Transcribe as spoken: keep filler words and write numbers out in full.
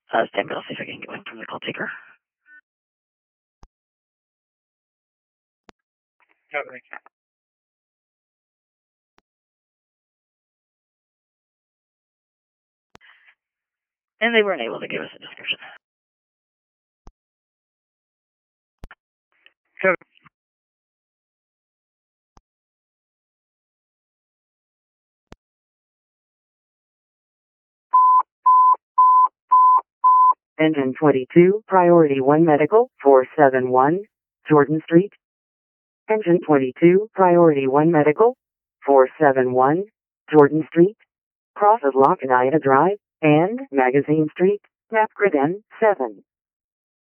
Uh, stand by, I'll see if I can get one from the call taker. Okay. And they weren't able to give us a description. Sure. Engine twenty-two, Priority one Medical, four seven one, Jordan Street. Engine twenty-two, Priority one Medical, four seven one, Jordan Street. Cross of Lock and Ida Drive, and Magazine Street, Napgrid N seven.